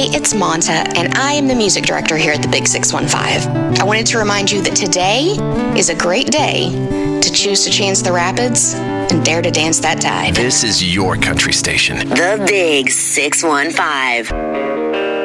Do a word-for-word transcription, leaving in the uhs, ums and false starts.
it's Monta, and I am the music director here at the Big six one five. I wanted to remind you that today is a great day to choose to change the rapids and dare to dance that tide. This is your country station. The Big six one five.